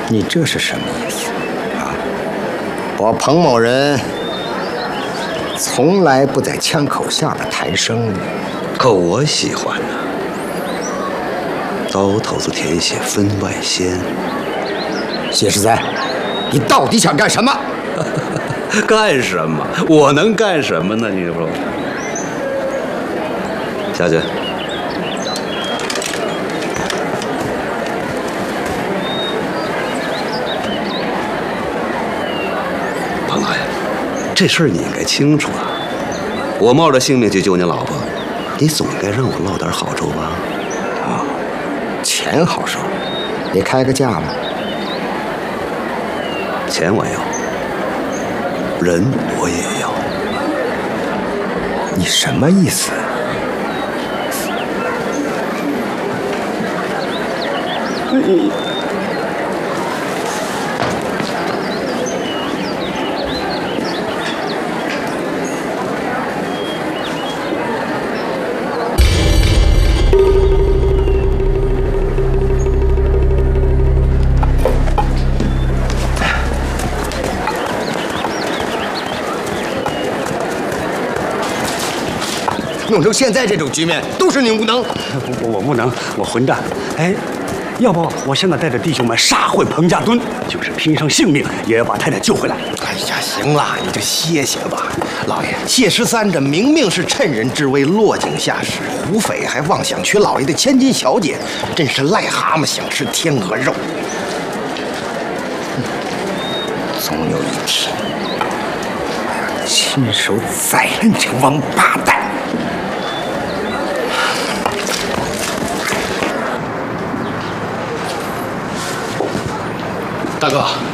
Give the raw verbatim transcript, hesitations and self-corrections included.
你这是什么意思啊？我彭某人从来不在枪口下边谈生意， 可我喜欢呢。刀头子舔血分外鲜。 谢十三，你到底想干什么？ 干什么？我能干什么呢？你说。下去。彭老爷，这事儿你应该清楚啊。我冒着性命去救你老婆，你总该让我落点好处吧？ 啊，钱好收，你开个价吧。 钱我要，人我也要。 你什么意思？你。弄成现在这种局面，都是你无能。 我我无能，我混蛋。哎，要不我现在带着弟兄们杀回彭家墩，就是拼上性命也要把太太救回来。 哎呀，行了，你就歇歇吧。老爷，谢十三这明明是趁人之危落井下石，胡匪还妄想娶老爷的千金小姐，真是癞蛤蟆想吃天鹅肉。总有一天，我要亲手宰了你这个王八蛋！ 大哥，